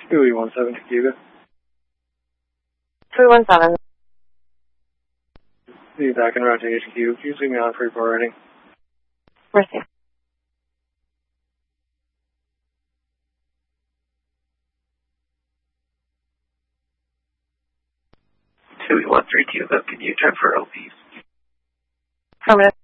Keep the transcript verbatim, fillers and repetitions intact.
two E one seven to Cuba. three one seven. Be back in route to H Q. Please leave me on free forwarding. Received. two E one three Cuba, can you transfer L Ps? Affirmative.